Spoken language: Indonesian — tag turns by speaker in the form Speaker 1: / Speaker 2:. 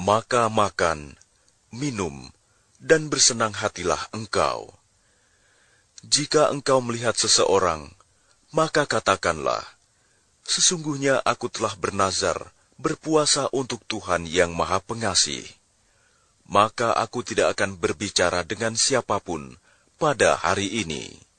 Speaker 1: maka makan, minum, dan bersenang hatilah engkau. Jika engkau melihat seseorang, maka katakanlah, sesungguhnya aku telah bernazar, berpuasa untuk Tuhan yang Maha Pengasih. Maka aku tidak akan berbicara dengan siapapun pada hari ini.